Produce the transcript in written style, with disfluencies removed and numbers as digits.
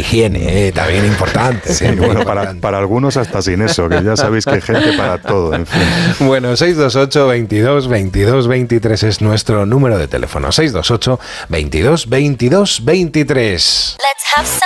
higiene, también importante. Sí, bueno, para algunos hasta sin eso, que ya sabéis que hay gente para todo, en fin. Bueno, 628 22 22 23 es nuestro número de teléfono. 628 22 22 23.